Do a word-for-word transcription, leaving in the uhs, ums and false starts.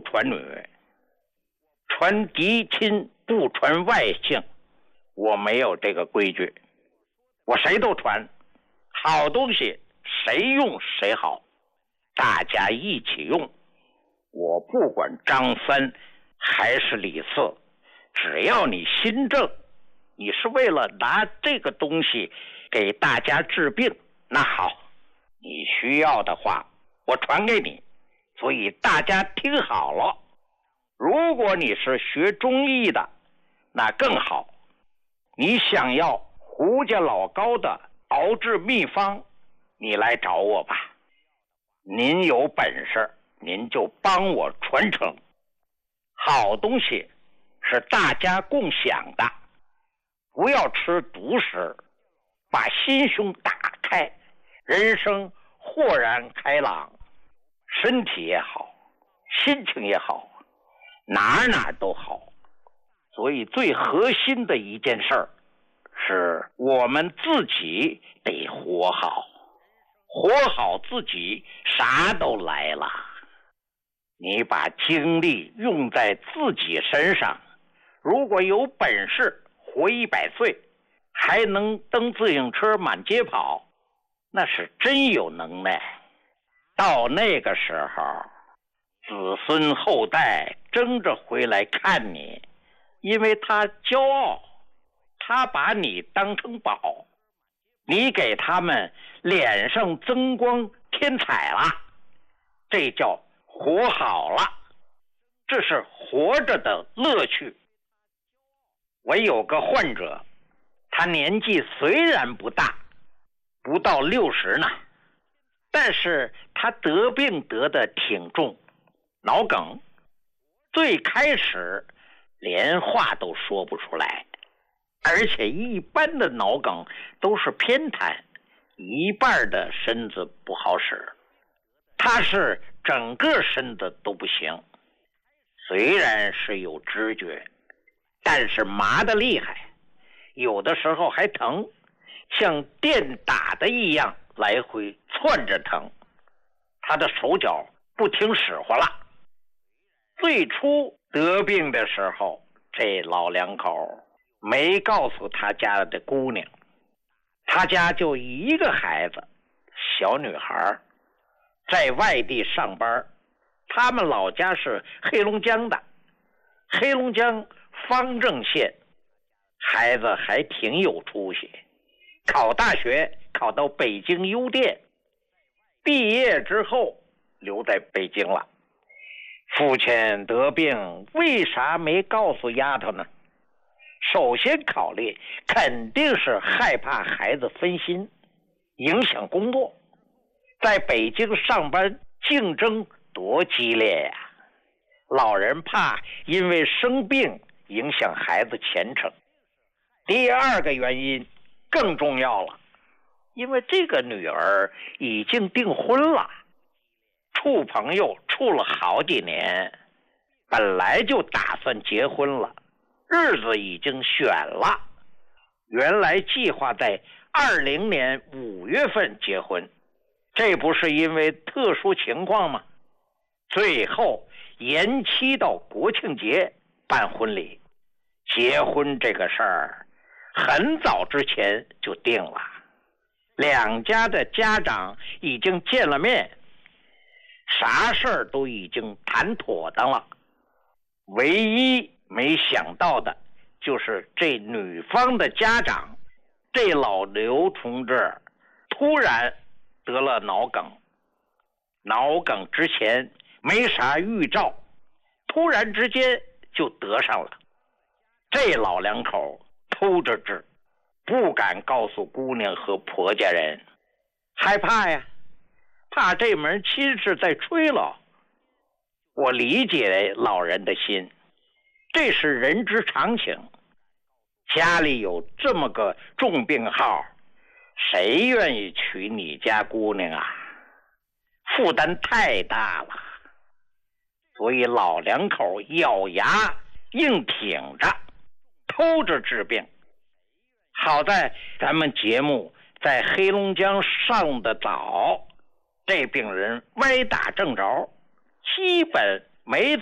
传女，传嫡亲不传外姓，我没有这个规矩，我谁都传，好东西谁用谁好，大家一起用。我不管张三还是李四，只要你心正，你是为了拿这个东西给大家治病，那好，你需要的话我传给你，所以大家听好了。如果你是学中医的，那更好，你想要胡家老高的熬制秘方，你来找我吧。您有本事您就帮我传承，好东西是大家共享的，不要吃独食，把心胸打开，人生豁然开朗，身体也好，心情也好，哪哪都好。所以最核心的一件事儿是我们自己得活好，活好自己，啥都来了。你把精力用在自己身上，如果有本事活一百岁，还能蹬自行车满街跑，那是真有能耐。到那个时候，子孙后代争着回来看你，因为他骄傲，他把你当成宝，你给他们脸上增光添彩了，这叫活好了，这是活着的乐趣。我有个患者，他年纪虽然不大，不到六十呢，但是他得病得的挺重，脑梗，最开始连话都说不出来，而且一般的脑梗都是偏瘫，一半的身子不好使，他是整个身子都不行。虽然是有知觉，但是麻得厉害，有的时候还疼，像电打的一样来回窜着疼，他的手脚不听使唤了。最初得病的时候，这老两口没告诉他家的姑娘，他家就一个孩子，小女孩，在外地上班，他们老家是黑龙江的，黑龙江方正县，孩子还挺有出息，考大学考到北京邮电，毕业之后留在北京了。父亲得病，为啥没告诉丫头呢？首先考虑肯定是害怕孩子分心，影响工作。在北京上班竞争多激烈呀！老人怕因为生病影响孩子前程。第二个原因更重要了，因为这个女儿已经订婚了，处朋友处了好几年，本来就打算结婚了，日子已经选了，原来计划在二零年五月份结婚，这不是因为特殊情况吗？最后延期到国庆节办婚礼。结婚这个事儿很早之前就定了，两家的家长已经见了面，啥事儿都已经谈妥当了。唯一没想到的就是这女方的家长，这老刘同志突然得了脑梗，脑梗之前没啥预兆，突然之间就得上了。这老两口偷着治，不敢告诉姑娘和婆家人，害怕呀，怕这门亲事再吹了。我理解老人的心，这是人之常情。家里有这么个重病号，谁愿意娶你家姑娘啊？负担太大了。所以老两口咬牙硬挺着，偷着治病。好在咱们节目在黑龙江上的早，这病人歪打正着，基本没